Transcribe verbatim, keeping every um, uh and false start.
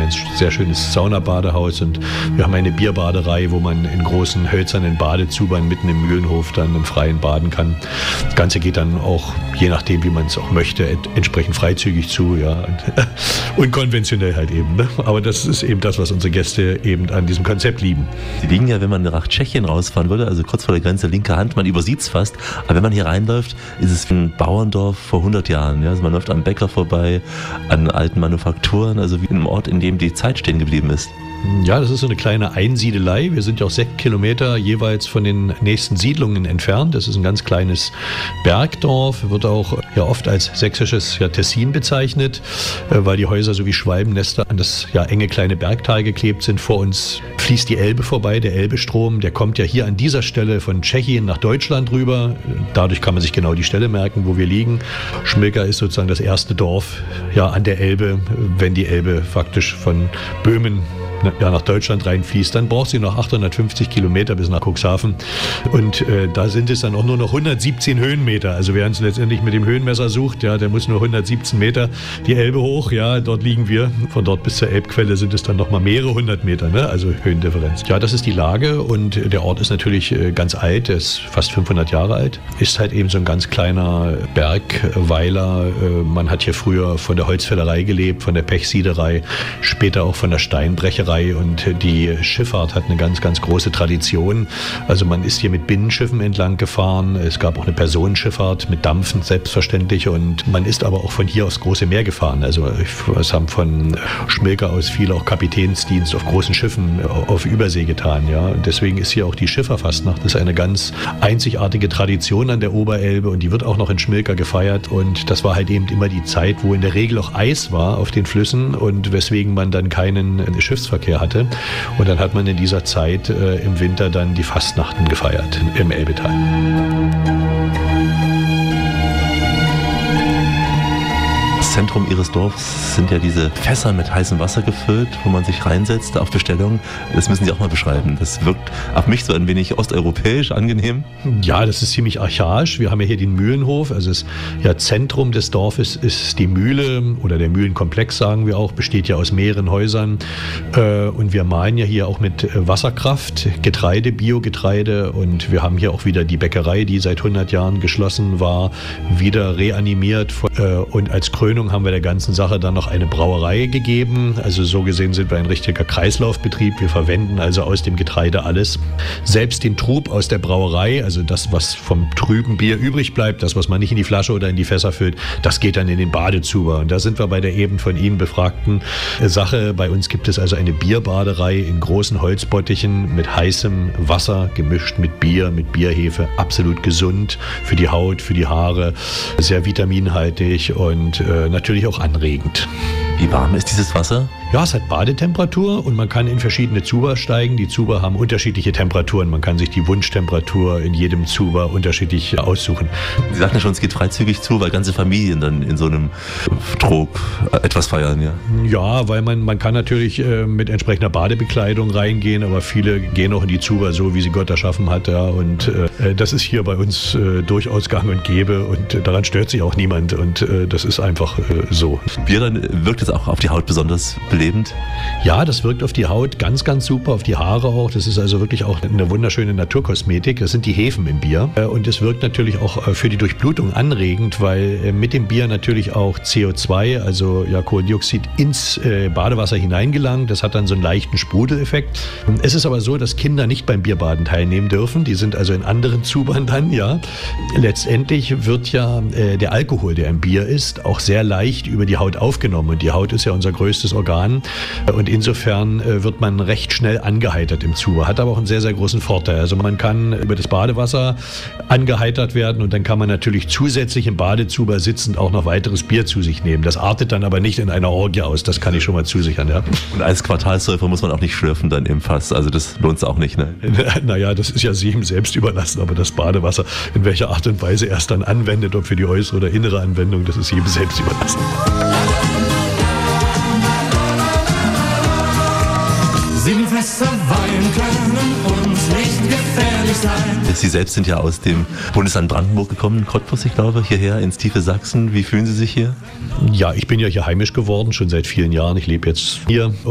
ein sehr schönes Saunabadehaus und wir haben eine Bierbaderei, wo man in großen hölzernen Badezubern mitten im Mühlenhof dann im Freien baden kann. Das Ganze geht dann auch, je nachdem, wie man es auch möchte, ent- entsprechend freizügig zu, ja, und unkonventionell halt eben. Ne? Aber das ist eben das, was unsere Gäste eben an diesem Konzept lieben. Sie liegen ja, wenn man nach Tschechien rausfahren würde, also kurz vor der Grenze, linke Hand, man übersieht es fast, aber wenn man hier reinläuft, ist es wie ein Bauerndorf vor hundert Jahren. Ja? Also man läuft am Bäcker vorbei, an alten Manufakturen, also wie in einem Ort, in dem die Zeit stehen geblieben ist. Ja, das ist so eine kleine Einsiedelei. Wir sind ja auch sechs Kilometer jeweils von den nächsten Siedlungen entfernt. Das ist ein ganz kleines Bergdorf, wird auch ja oft als sächsisches ja, Tessin bezeichnet, weil die Häuser so wie Schwalbennester an das ja, enge kleine Bergtal geklebt sind. Vor uns fließt die Elbe vorbei, der Elbestrom. Der kommt ja hier an dieser Stelle von Tschechien nach Deutschland rüber. Dadurch kann man sich genau die Stelle merken, wo wir liegen. Schmilka ist sozusagen das erste Dorf ja, an der Elbe, wenn die Elbe faktisch von Böhmen ja, nach Deutschland reinfließt, dann braucht sie noch achthundertfünfzig Kilometer bis nach Cuxhaven und äh, da sind es dann auch nur noch hundertsiebzehn Höhenmeter. Also wer uns letztendlich mit dem Höhenmesser sucht, ja, der muss nur hundertsiebzehn Meter die Elbe hoch, ja, dort liegen wir. Von dort bis zur Elbquelle sind es dann noch mal mehrere hundert Meter, ne? Also Höhendifferenz. Ja, das ist die Lage und der Ort ist natürlich äh, ganz alt, der ist fast fünfhundert Jahre alt, ist halt eben so ein ganz kleiner Bergweiler. Äh, man hat hier früher von der Holzfällerei gelebt, von der Pechsiederei, später auch von der Steinbrecherei. Und die Schifffahrt hat eine ganz, ganz große Tradition. Also man ist hier mit Binnenschiffen entlang gefahren. Es gab auch eine Personenschifffahrt mit Dampfen, selbstverständlich. Und man ist aber auch von hier aufs große Meer gefahren. Also es haben von Schmilka aus viele auch Kapitänsdienst auf großen Schiffen auf Übersee getan. Ja. Und deswegen ist hier auch die Schifferfastnacht. Das ist eine ganz einzigartige Tradition an der Oberelbe und die wird auch noch in Schmilka gefeiert. Und das war halt eben immer die Zeit, wo in der Regel auch Eis war auf den Flüssen und weswegen man dann keinen Schiffsverkehr hatte. Und dann hat man in dieser Zeit äh, im Winter dann die Fastnachten gefeiert im Elbetal. Das Zentrum Ihres Dorfs sind ja diese Fässer mit heißem Wasser gefüllt, wo man sich reinsetzt auf Bestellung. Das müssen Sie auch mal beschreiben. Das wirkt auf mich so ein wenig osteuropäisch angenehm. Ja, das ist ziemlich archaisch. Wir haben ja hier den Mühlenhof. Also das ja, Zentrum des Dorfes ist die Mühle oder der Mühlenkomplex, sagen wir auch, besteht ja aus mehreren Häusern. Und wir mahlen ja hier auch mit Wasserkraft, Getreide, Biogetreide. Und wir haben hier auch wieder die Bäckerei, die seit hundert Jahren geschlossen war, wieder reanimiert. Und als Krönung haben wir der ganzen Sache dann noch eine Brauerei gegeben. Also so gesehen sind wir ein richtiger Kreislaufbetrieb. Wir verwenden also aus dem Getreide alles. Selbst den Trub aus der Brauerei, also das, was vom trüben Bier übrig bleibt, das, was man nicht in die Flasche oder in die Fässer füllt, das geht dann in den Badezuber. Und da sind wir bei der eben von Ihnen befragten Sache. Bei uns gibt es also eine Bierbaderei in großen Holzbottichen mit heißem Wasser, gemischt mit Bier, mit Bierhefe. Absolut gesund für die Haut, für die Haare, sehr vitaminhaltig und äh, natürlich auch anregend. Wie warm ist dieses Wasser? Ja, es hat Badetemperatur und man kann in verschiedene Zuber steigen. Die Zuber haben unterschiedliche Temperaturen. Man kann sich die Wunschtemperatur in jedem Zuber unterschiedlich aussuchen. Sie sagten ja schon, es geht freizügig zu, weil ganze Familien dann in so einem Trog etwas feiern, ja? Ja, weil man, man kann natürlich äh, mit entsprechender Badebekleidung reingehen, aber viele gehen auch in die Zuber so, wie sie Gott erschaffen hat. Ja, und äh, das ist hier bei uns äh, durchaus gang und gäbe und äh, daran stört sich auch niemand und äh, das ist einfach äh, so. Bier dann wirkt es auch auf die Haut besonders belebend? Ja, das wirkt auf die Haut ganz, ganz super, auf die Haare auch. Das ist also wirklich auch eine wunderschöne Naturkosmetik. Das sind die Hefen im Bier. Und es wirkt natürlich auch für die Durchblutung anregend, weil mit dem Bier natürlich auch C O zwei, also ja, Kohlendioxid, ins Badewasser hineingelangt. Das hat dann so einen leichten Sprudeleffekt. Es ist aber so, dass Kinder nicht beim Bierbaden teilnehmen dürfen. Die sind also in anderen Zubern dann, ja. Letztendlich wird ja äh, der Alkohol, der im Bier ist, auch sehr leicht über die Haut aufgenommen. Und die Haut ist ja unser größtes Organ. Und insofern äh, wird man recht schnell angeheitert im Zuber. Hat aber auch einen sehr, sehr großen Vorteil. Also man kann über das Badewasser angeheitert werden und dann kann man natürlich zusätzlich im Badezuber sitzend auch noch weiteres Bier zu sich nehmen. Das artet dann aber nicht in einer Orgie aus. Das kann ich schon mal zusichern, ja. Und als Quartalsäufer muss man auch nicht schlürfen dann im Fass. Also das lohnt es auch nicht, ne? Naja, das ist ja jedem selbst überlassen. Aber das Badewasser, in welcher Art und Weise er es dann anwendet, ob für die äußere oder innere Anwendung, das ist jedem selbst überlassen. Sieben Fässer Wein können uns nicht gefährlich sein. Sie selbst sind ja aus dem Bundesland Brandenburg gekommen, Cottbus, ich glaube, hierher ins tiefe Sachsen. Wie fühlen Sie sich hier? Ja, ich bin ja hier heimisch geworden, schon seit vielen Jahren. Ich lebe jetzt hier.